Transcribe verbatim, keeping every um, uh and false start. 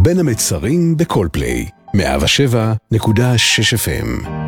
בין המצרים בכל פליי, מאה שבע נקודה שש אף אם.